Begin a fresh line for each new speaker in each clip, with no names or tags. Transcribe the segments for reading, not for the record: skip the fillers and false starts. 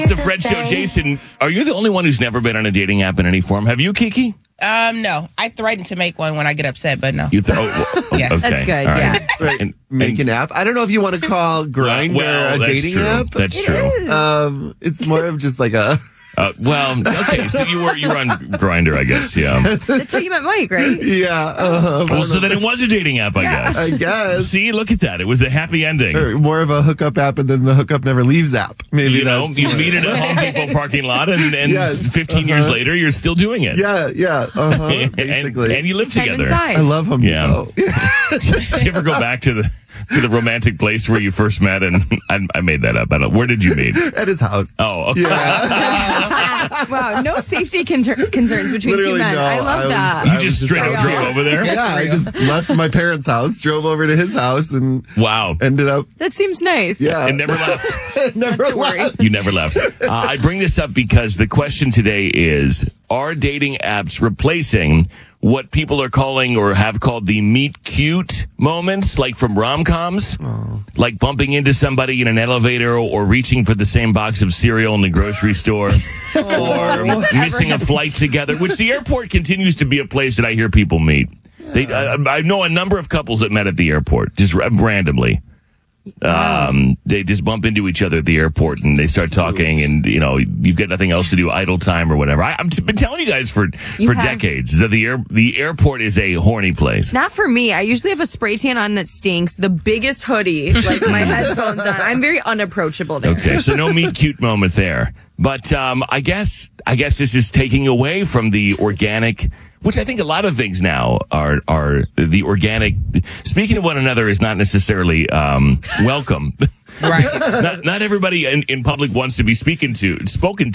It's the Fred Show. Jason, are you the only one who's never been on a dating app in any form? Have you, Kiki?
No. I threaten to make one when I get upset, but no.
You
Yes.
Okay.
That's good,
All right.
yeah.
Right. Make an app. I don't know if you want to call Grindr a
that's
dating
true.
app.
That's true.
It's more of just like a.
Okay, so you were on Grindr, I guess, yeah.
That's how you met Mike, right?
Yeah.
Well, so then it was a dating app, I guess.
I guess.
See, look at that. It was a happy ending.
Or more of a hookup app, and then the hookup never leaves app. Maybe
You know,
that's
you
more-
meet at a Home Depot parking lot, and
Yes.
15 years later, you're still doing it.
Yeah. Basically.
and you live
Same
together.
inside.
I love Home
Yeah.
Depot.
Did you ever go back to the romantic place where you first met? And I made that up. Where did you meet?
At his house.
Oh, okay.
Yeah.
Wow, no safety concerns between
Literally,
two men.
no.
I love that.
You just straight up drove
real.
over there?
Yeah, I just left my parents' house, drove over to his house, and
Wow.
ended up.
That seems nice.
Yeah.
And never left.
Never
to worry.
left.
You never left. I bring this up because the question today is, are dating apps replacing what people are calling or have called the meet cute moments, like from rom-coms? Like bumping into somebody in an elevator or reaching for the same box of cereal in the grocery store or missing a flight together, which the airport continues to be a place that I hear people meet. I know a number of couples that met at the airport, just randomly. They just bump into each other at the airport and they start talking, and you've got nothing else to do, idle time or whatever. I've been telling you guys for decades that the airport is a horny place.
Not for me. I usually have a spray tan on that stinks, the biggest hoodie, like my headphones on. I'm very unapproachable there.
Okay, so no meet cute moment there. But I guess this is taking away from the organic, which I think a lot of things now are the organic. Speaking to one another is not necessarily welcome.
Right.
Not everybody in public wants to be spoken to.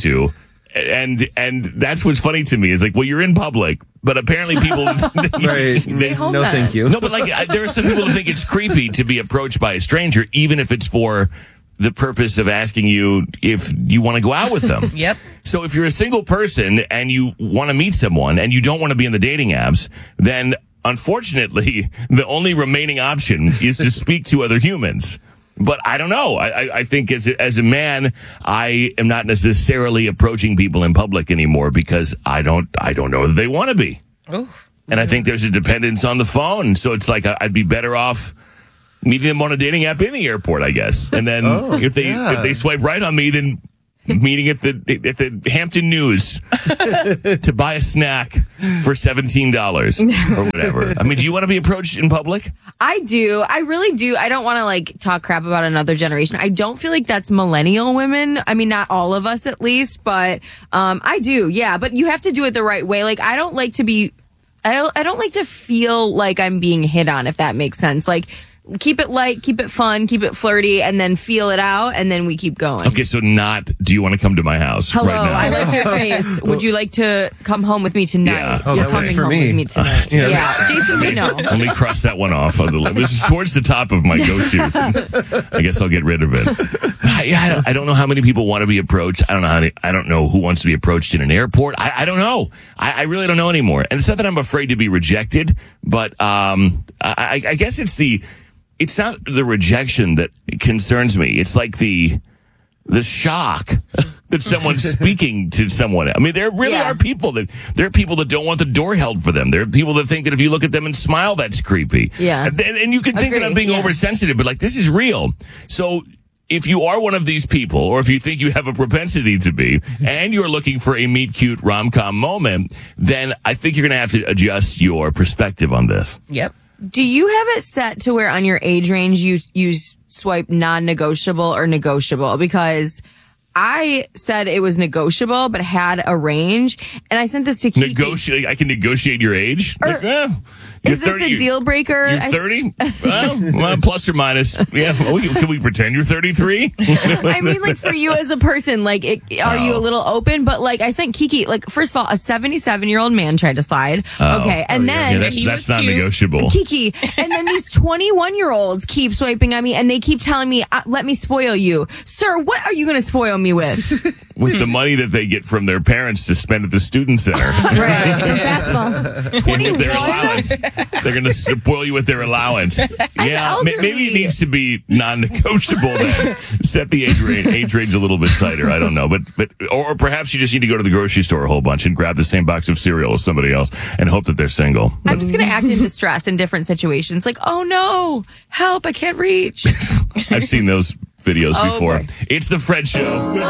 And that's what's funny to me is like, well, you're in public, but apparently people,
Right.
Stay home
No,
then.
thank you.
no, but like there are some people who think it's creepy to be approached by a stranger, even if it's for the purpose of asking you if you want to go out with them.
Yep.
So if you're a single person and you want to meet someone and you don't want to be in the dating apps, then unfortunately, the only remaining option is to speak to other humans. But I don't know. I think as a man, I am not necessarily approaching people in public anymore because I don't know that they want to be.
Ooh.
And I think there's a dependence on the phone. So it's like I'd be better off meeting them on a dating app in the airport, I guess. And then if they swipe right on me, then meeting at the Hampton News to buy a snack for $17 or whatever. I mean, do you want to be approached in public?
I do. I really do. I don't want to like talk crap about another generation. I don't feel like that's millennial women. I mean, not all of us at least, but I do. Yeah, but you have to do it the right way. Like I don't like to feel like I'm being hit on, if that makes sense. Like keep it light, keep it fun, keep it flirty, and then feel it out, and then we keep going.
Okay, so do you want to come to my house
Hello,
right now?
I like your face. Would you like to come home with me tonight?
Yeah.
Oh,
You're
that works
coming
for
home
me.
with me tonight.
Yeah.
Yeah. Jason, we know.
Let me cross that one off on the list. This is towards the top of my go-tos. I guess I'll get rid of it. I don't know how many people want to be approached. I don't know who wants to be approached in an airport. I don't know. I really don't know anymore. And it's not that I'm afraid to be rejected, but I guess it's not the rejection that concerns me. It's like the shock that someone's speaking to someone. I mean, there really are people that don't want the door held for them. There are people that think that if you look at them and smile, that's creepy.
Yeah.
And you can think that I'm being oversensitive, but like this is real. So if you are one of these people, or if you think you have a propensity to be, and you're looking for a meet cute rom-com moment, then I think you're going to have to adjust your perspective on this.
Yep.
Do you have it set to where on your age range you swipe non-negotiable or negotiable? Because I said it was negotiable, but had a range, and I sent this to Kiki.
I can negotiate your age.
Is this a deal breaker?
You're 30? well, plus or minus. Yeah. Can we pretend you're 33?
I mean, like, for you as a person, like, are you a little open? But, like, I sent Kiki, like, first of all, a 77-year-old man tried to slide. Okay. And then
that's not negotiable.
Kiki. And then these 21-year-olds keep swiping on me, and they keep telling me, let me spoil you. Sir, what are you going to spoil me with?
With the money that they get from their parents to spend at the student center.
Right. From basketball. 21?
They're going to spoil you with their allowance. Yeah, maybe it needs to be non-negotiable then. Set the age range a little bit tighter. I don't know. Or perhaps you just need to go to the grocery store a whole bunch and grab the same box of cereal as somebody else and hope that they're single.
I'm just going to act in distress in different situations. Like, oh no, help, I can't reach.
I've seen those videos before.
Boy.
It's the Fred Show.